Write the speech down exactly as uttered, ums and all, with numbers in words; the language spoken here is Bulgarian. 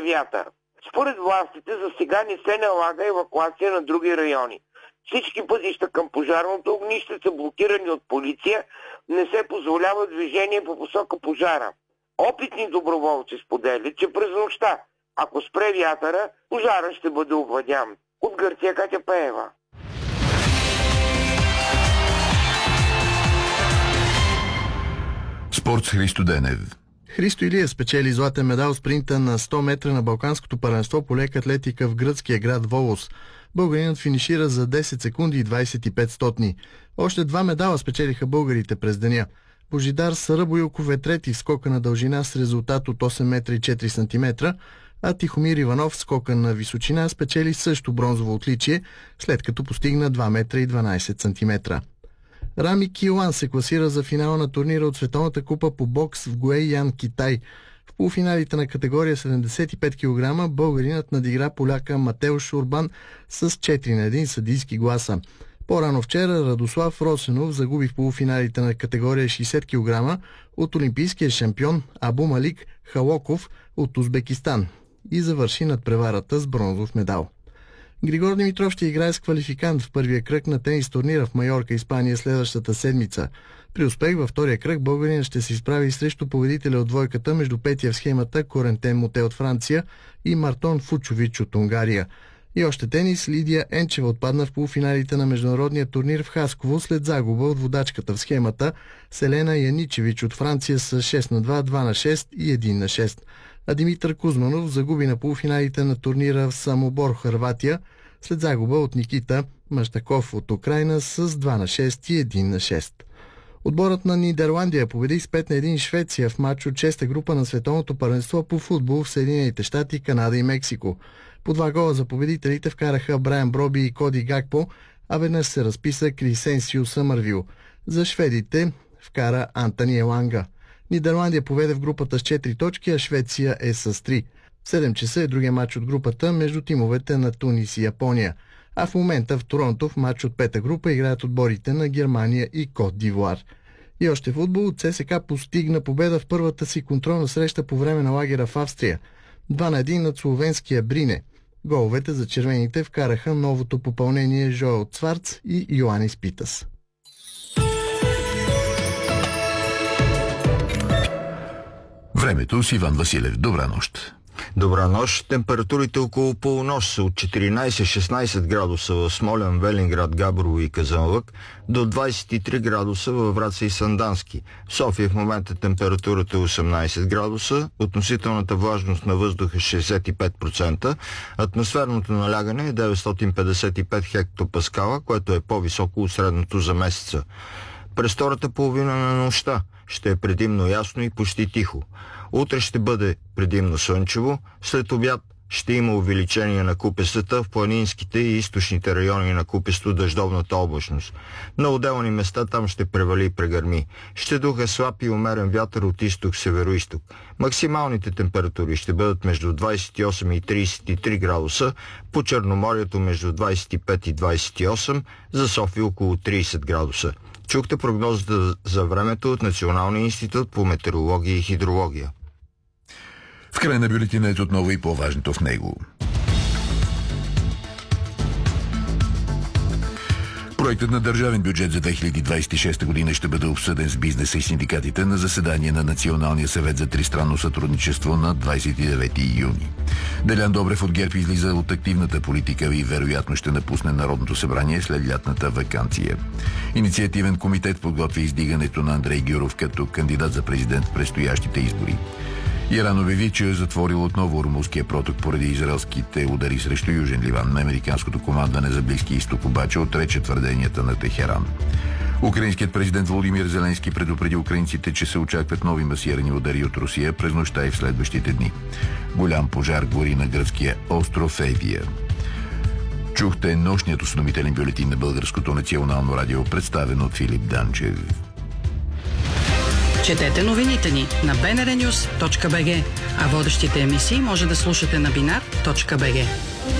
вятър. Според властите за сега не се налага евакуация на други райони. Всички пътища към пожарното огнище са блокирани от полиция, не се позволява движение по посока пожара. Опитни доброволци споделят, че през нощта, ако спре вятъра, пожара ще бъде овладян. От Гърция Катя Пеева. Спорт с Христо Денев. Христо Илиев спечели златен медал в спринта на сто метра на Балканското първенство по лека атлетика в гръцкия град Волос. Българинът финишира за десет секунди и двадесет и пет стотни. Още два медала спечелиха българите през деня. Божидар Сарабоилков е трети в скока на дължина с резултат от осем метра и четири сантиметра, а Тихомир Иванов в скока на височина спечели също бронзово отличие, след като постигна два метра и дванадесет сантиметра. Рами Килан се класира за финала на турнира от Световната купа по бокс в Гуейян, Китай. В полуфиналите на категория седемдесет и пет килограма българинът надигра поляка Матеуш Урбан с четири на един съдийски гласа. По-рано вчера Радослав Росенов загуби в полуфиналите на категория шейсет килограма от олимпийския шампион Абу Малик Халоков от Узбекистан и завърши надпреварата с бронзов медал. Григор Димитров ще играе с квалификант в първия кръг на тенис турнира в Майорка, Испания следващата седмица. При успех във втория кръг българинът ще се изправи срещу победителя от двойката между петия в схемата Корентен Моте от Франция и Мартон Фучович от Унгария. И още тенис, Лидия Енчева отпадна в полуфиналите на международния турнир в Хасково след загуба от водачката в схемата Селена Яничевич от Франция с шест на два, два на шест и един на шест. А Димитър Кузманов загуби на полуфиналите на турнира в Самобор, Хърватия, след загуба от Никита Мащаков от Украйна с два на шест и един на шест. Отборът на Нидерландия победи с пет на един Швеция в матч от шеста група на Световното първенство по футбол в Съединените щати, Канада и Мексико. По два гола за победителите вкараха Брайан Броби и Коди Гакпо, а веднъж се разписа Крисенсио Съмървил. За шведите вкара Антони Еланга. Нидерландия поведе в групата с четири точки, а Швеция е с три. В седем часа е другия матч от групата между тимовете на Тунис и Япония. А в момента в Торонто в матч от пета група играят отборите на Германия и Кот д'Ивуар. И още футбол, ЦСКА постигна победа в първата си контролна среща по време на лагера в Австрия. два на един над словенския Брине. Головете за червените вкараха новото попълнение Жоел Цварц и Йоанис Питас. Времето с Иван Василев. Добра нощ. Добра нощ. Температурите около полунощ са от четиринадесет-шестнадесет градуса в Смолян, Велинград, Габрово и Казанлък до двадесет и три градуса във Враца и Сандански. В София в момента температурата е осемнадесет градуса, относителната влажност на въздуха е шейсет и пет процента, атмосферното налягане е деветстотин петдесет и пет хектопаскала, което е по-високо от средното за месеца. През втората половина на нощта ще е предимно ясно и почти тихо. Утре ще бъде предимно слънчево, след обяд ще има увеличение на купестата в планинските и източните райони на купесто дъждовната облачност. На отделни места там ще превали и прегърми. Ще духа слаб и умерен вятър от изток-североизток. Максималните температури ще бъдат между двадесет и осем и тридесет и три градуса, по Черноморието между двадесет и пет и двадесет и осем, за София около тридесет градуса. Чухте прогнозата за времето от Националния институт по метеорология и хидрология. В края на бюлетина отново и по-важното в него. Проектът на държавен бюджет за две хиляди двадесет и шеста година ще бъде обсъден с бизнеса и синдикатите на заседание на Националния съвет за тристранно сътрудничество на двадесет и девети юни. Делян Добрев от ГЕРБ излиза от активната политика и вероятно ще напусне Народното събрание след лятната ваканция. Инициативен комитет подготвя издигането на Андрей Гюров като кандидат за президент в предстоящите избори. Иран обяви, че е затворил отново Ормузския проток поради израелските удари срещу Южен Ливан. Американското командване за Близки изток обаче отрече твърденията на Техеран. Украинският президент Володимир Зеленски предупреди украинците, че се очакват нови масирани удари от Русия през нощта и в следващите дни. Голям пожар гори на гръцкия остров Евия. Чухте нощният осведомителен бюлетин на Българското национално радио, представен от Филип Данчев. Четете новините ни на би ен ар нюз точка би джи, а водещите емисии може да слушате на бинар точка би джи.